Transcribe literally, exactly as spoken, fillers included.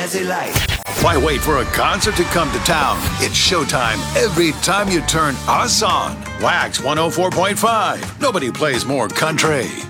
Jazzy Light. Why wait for a concert to come to town? It's showtime every time you turn us on. Wax one oh four point five. Nobody plays more country.